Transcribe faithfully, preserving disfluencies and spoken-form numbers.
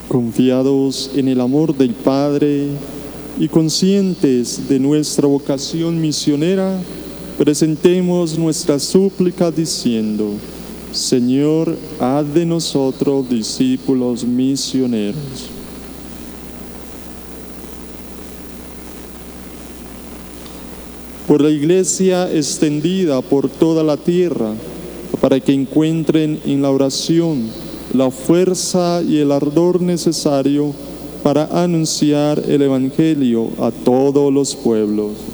Confiados en el amor del Padre y conscientes de nuestra vocación misionera, presentemos nuestra súplica diciendo: Señor, haz de nosotros discípulos misioneros. Por la Iglesia extendida por toda la tierra, para que encuentren en la oración la fuerza y el ardor necesario para anunciar el Evangelio a todos los pueblos.